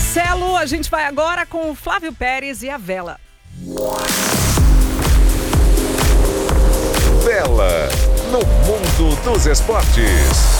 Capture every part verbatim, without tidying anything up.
Marcelo, a gente vai agora com o Flávio Pérez e a Vela. Vela no mundo dos esportes.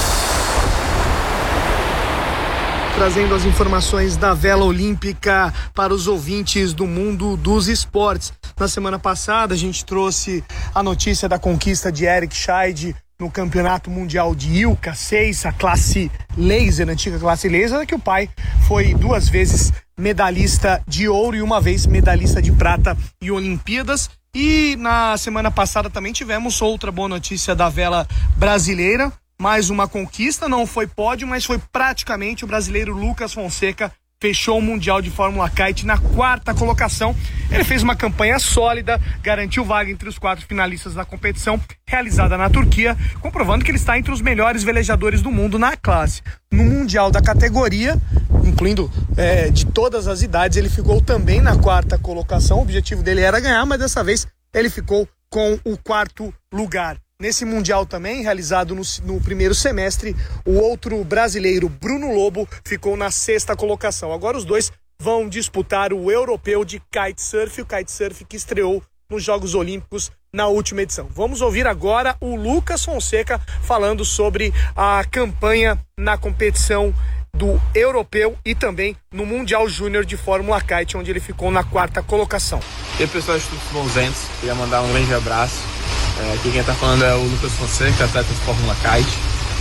Trazendo as informações da vela olímpica para os ouvintes do mundo dos esportes. Na semana passada a gente trouxe a notícia da conquista de Eric Scheid no Campeonato Mundial de Ilka seis, a classe laser, a antiga classe laser, que o pai foi duas vezes medalhista de ouro e uma vez medalhista de prata em Olimpíadas. E na semana passada também tivemos outra boa notícia da vela brasileira. Mais uma conquista, não foi pódio, mas foi praticamente o brasileiro Lucas Fonseca fechou o Mundial de Fórmula Kite na quarta colocação. Ele fez uma campanha sólida, garantiu vaga entre os quatro finalistas da competição realizada na Turquia, comprovando que ele está entre os melhores velejadores do mundo na classe. No Mundial da categoria, incluindo é, de todas as idades, ele ficou também na quarta colocação. O objetivo dele era ganhar, mas dessa vez ele ficou com o quarto lugar. Nesse Mundial também, realizado no, no primeiro semestre, o outro brasileiro, Bruno Lobo, ficou na sexta colocação. Agora os dois vão disputar o europeu de kitesurf, o kitesurf que estreou nos Jogos Olímpicos na última edição. Vamos ouvir agora o Lucas Fonseca falando sobre a campanha na competição do europeu e também no Mundial Júnior de Fórmula Kite, onde ele ficou na quarta colocação. E aí, pessoal de Tudo Bons Ventos, queria mandar um grande abraço. É, aqui quem tá falando é o Lucas Fonseca, atleta de Fórmula Kite.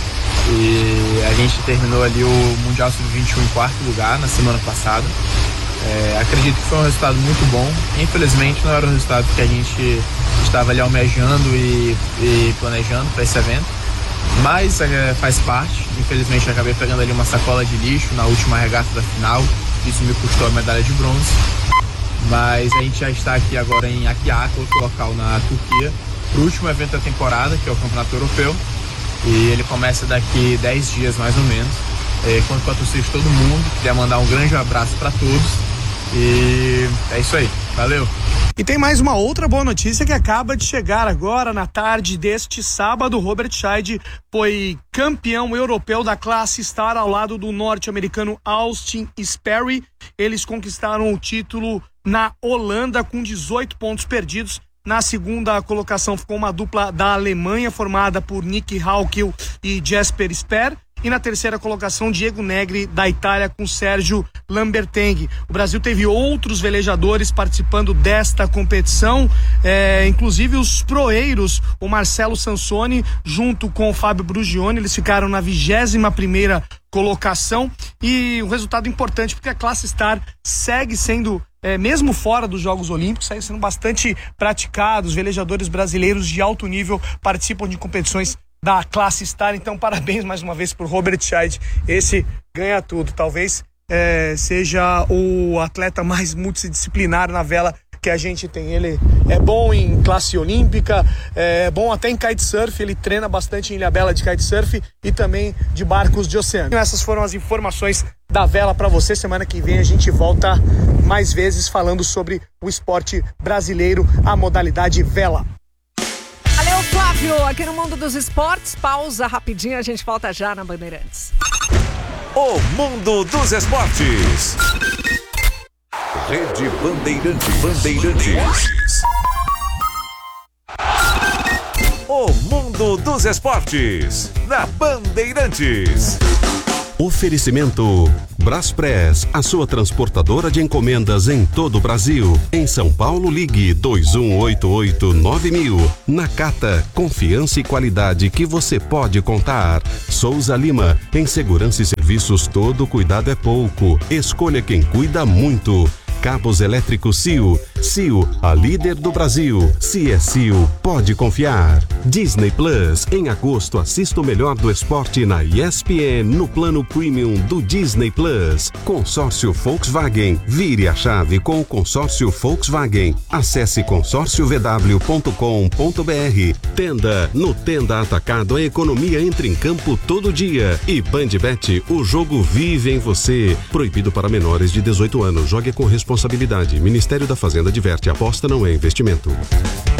E a gente terminou ali o Mundial sub vinte e um em quarto lugar na semana passada. É, acredito que foi um resultado muito bom. Infelizmente não era o resultado que a gente estava ali almejando e, e planejando para esse evento. Mas é, faz parte. Infelizmente eu acabei pegando ali uma sacola de lixo na última regata da final. Isso me custou a medalha de bronze. Mas a gente já está aqui agora em Akyaka, outro local na Turquia, para o último evento da temporada, que é o Campeonato Europeu. E ele começa daqui dez dias mais ou menos. É, conto com a torcida de todo mundo. Queria mandar um grande abraço para todos. E é isso aí. Valeu! E tem mais uma outra boa notícia que acaba de chegar agora na tarde deste sábado. Robert Scheid foi campeão europeu da classe Star ao lado do norte-americano Austin Sperry. Eles conquistaram o título na Holanda com dezoito pontos perdidos. Na segunda colocação ficou uma dupla da Alemanha formada por Nick Haukel e Jesper Sper. E na terceira colocação, Diego Negri, da Itália, com Sérgio Lamberteng. O Brasil teve outros velejadores participando desta competição, é, inclusive os proeiros, o Marcelo Sansoni, junto com o Fábio Brugione, eles ficaram na vigésima primeira colocação. E um resultado importante, porque a classe Star segue sendo, é, mesmo fora dos Jogos Olímpicos, segue sendo bastante praticado. Os velejadores brasileiros de alto nível participam de competições da classe Star, então parabéns mais uma vez por Robert Scheid. Esse ganha tudo, talvez é, seja o atleta mais multidisciplinar na vela que a gente tem. Ele é bom em classe olímpica, é bom até em kitesurf, ele treina bastante em Ilhabela de kitesurf e também de barcos de oceano. Essas foram as informações da vela para você. Semana que vem a gente volta mais vezes falando sobre o esporte brasileiro, a modalidade vela. Valeu, Flávio, aqui no Mundo dos Esportes. Pausa rapidinho, a gente volta já na Bandeirantes. O Mundo dos Esportes. Rede Bandeirantes. Bandeirantes. O Mundo dos Esportes, na Bandeirantes. Oferecimento Braspress, a sua transportadora de encomendas em todo o Brasil. Em São Paulo, ligue dois um oito oito nove mil. Nakata, confiança e qualidade que você pode contar. Souza Lima, em segurança e serviços todo cuidado é pouco. Escolha quem cuida muito. Cabos elétricos C I O. C I O, a líder do Brasil. Se é C I O, pode confiar. Disney Plus. Em agosto, assista o melhor do esporte na E S P N no plano premium do Disney Plus. Consórcio Volkswagen. Vire a chave com o consórcio Volkswagen. Acesse consórcio v w ponto com ponto b r. Tenda. No Tenda Atacado, a economia entra em campo todo dia. E Bandbet, o jogo vive em você. Proibido para menores de dezoito anos. Jogue com responsabilidade. Ministério da Fazenda adverte, aposta não é investimento.